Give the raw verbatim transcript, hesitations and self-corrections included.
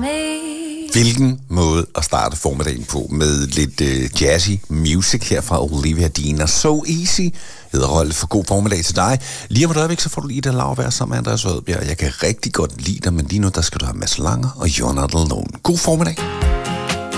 Hvilken måde at starte formiddagen på med lidt uh, jazzy music her fra Olivia Dean. Og So Easy hedder Rolf for god formiddag til dig. Lige om et øjeblik, så får du Ida Lauberg sammen med Andreas Rødbjerg. Jeg kan rigtig godt lide dig, men lige nu der skal du have Mads Langer og You're Not Alone. God formiddag.